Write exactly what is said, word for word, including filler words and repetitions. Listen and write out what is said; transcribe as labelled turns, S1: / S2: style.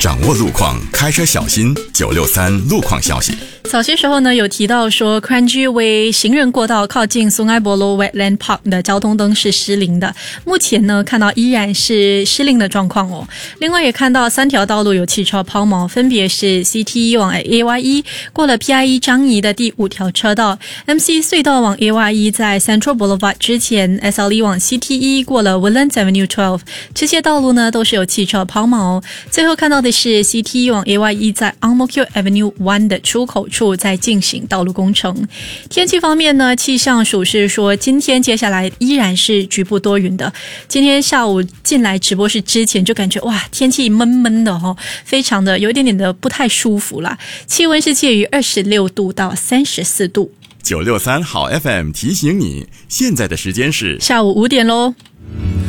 S1: 掌握路况，开车小心。九六三路况消息。
S2: 早些时候呢，有提到说 Kranji Way 行人过道靠近 Sungai Buloh Wetland Park 的交通灯是失灵的，目前呢看到依然是失灵的状况哦。另外也看到三条道路有汽车抛锚，分别是 C T E 往 A Y E 过了 P I E 张仪的第五条车道， M C 隧道往 A Y E 在 Central Boulevard 之前， S L E 往 C T E 过了 Woodlands Avenue 十二， 这些道路呢都是有汽车抛锚。最后看到的是 C T E 往 A Y E 在 Ang Mo Kio Avenue 一的出口处在进行道路工程。天气方面呢，气象署是说今天接下来依然是局部多云的。今天下午进来直播室之前就感觉哇，天气闷闷的哦，非常的有一点点的不太舒服啦。气温是介于二十六度到三十四度。
S1: 九六三好 F M 提醒你，现在的时间是
S2: 下午五点咯。